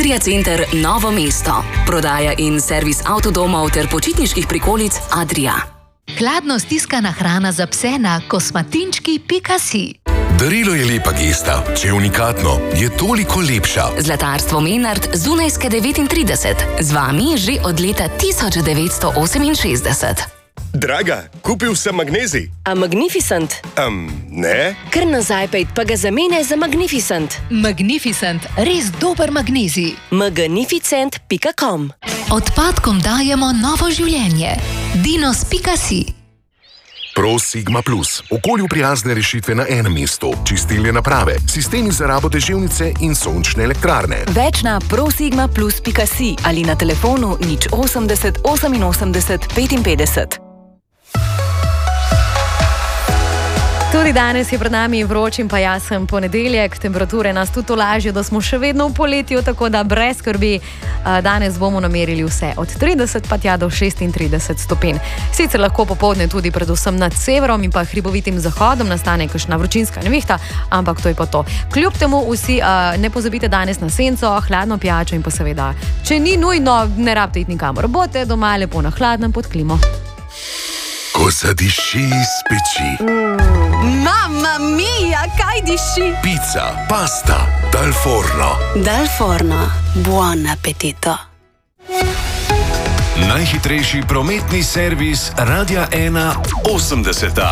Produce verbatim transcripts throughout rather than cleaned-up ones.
Adria Center Novo mesto. Prodaja in servis avtodomov ter počitniških prikolic Adria. Hladno stiskana hrana za pse na kosmatinčki pika si. Darilo je lepa gesta, če je unikatno, je toliko lepša. Zlatarstvo Menard Zunajske devetintrideset. Z vami že od leta tisoč devetsto oseminšestdeset. Draga, kupil sem magnezij. A Magnificent? Um, ne? Kar nazaj pejt pa ga zamene za Magnificent. Magnificent, res dober magnezij. magnificent pika com. Odpadkom dajemo novo življenje. dinos pika si. Pro Sigma Plus. Okolju prijazne rešitve na enem mestu. Čistilne naprave, sistemi za rabo deževnice in sončne elektrarne. Več na prosigma plus pika si ali na telefonu nič osemdeset oseminosemdeset petinpetdeset. Tudi danes je pred nami vroč in pa jasen ponedeljek. Temperature nas tudi tolažijo, da smo še vedno v poletju, tako da brez skrbi. Danes bomo namerili vse od trideset pa tja do šestintrideset stopinj. Sicer lahko popoldne tudi predvsem nad severom in pa hribovitim zahodom nastane kakšna vročinska nevihta, ampak to je pa to. Kljub temu vsi ne pozabite danes na senco, hladno pijačo in pa seveda, če ni nujno, ne rabite iti nikamor. Bote doma lepo na hladnem pod klimo. Ko zadiši iz peči. Mm. Mamma mia, kaj diši? Pica, pasta, dal forno. Dal forno, buon appetito. Najhitrejši prometni servis Radia ena osemdeseta.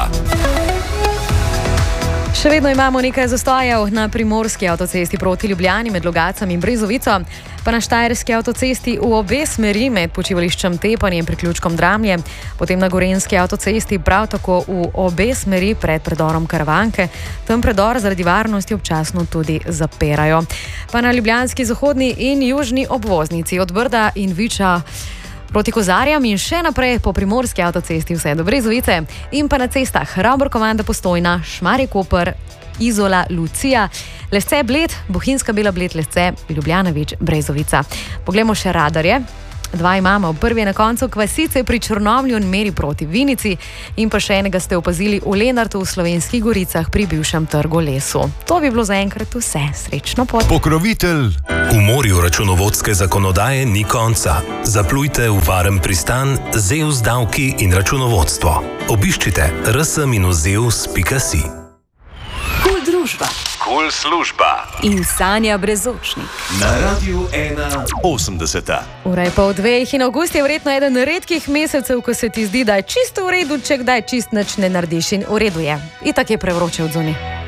Še vedno imamo nekaj zastojev na primorski avtocesti proti Ljubljani med Logatcem in Brezovico, pa na štajerski avtocesti v obe smeri med počivališčem Tepanje in priključkom Dramlje, potem na gorenjski avtocesti prav tako v obe smeri pred predorom Karavanke. Tam predor zaradi varnosti občasno tudi zapirajo. Pa na ljubljanski zahodni in južni obvoznici od Brda in Viča proti Kozarjam in še naprej po primorski avtocesti vse do Brezovice in pa na cestah Ravbor-Komanda Postojna, Šmarje-Koper, Izola, Lucija, Lesce, Bled, Bohinjska Bela, Bled, Lesce, Ljubljana, Vič, Brezovica. Poglejmo še radarje. Dva imamo. Prvi je na koncu Kvasice pri Črnomlju in meri proti Vinici in pa še enega ste opazili v Lenartu v Slovenskih Goricah pri bivšem trgu Lesu. To bi bilo zaenkrat vse. Srečno pot. Pokrovitelj. V morju računovodske zakonodaje ni konca. Zaplujte v varen pristan Zeus davki in računovodstvo. Obiščite r s minus zeus pika si. Kul družba. Kul služba. In Sanja Brezočnik. Na Radiu ena osemdeseta. Ura je pol dveh in avgust je verjetno eden redkih mesecev, ko se ti zdi, da je čisto v redu, če kdaj čist nič ne narediš in v redu je. Itak je prevroče od zunaj.